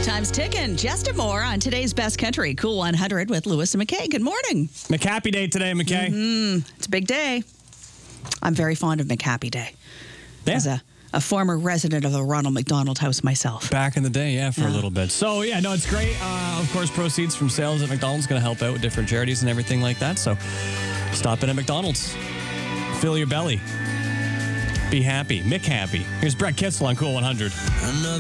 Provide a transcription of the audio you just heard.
Time's ticking. Just more on today's Best Country, Cool 100 with Lewis and McKay. Good morning. McHappy Day today, McKay. It's a big day. I'm very fond of McHappy Day. Yeah. As a former resident of the Ronald McDonald House myself. Back in the day, for a little bit. So, it's great. Of course, proceeds from sales at McDonald's going to help out with different charities and everything like that. So, stop in at McDonald's. Fill your belly. Be happy. McHappy. Here's Brett Kissel on Cool 100.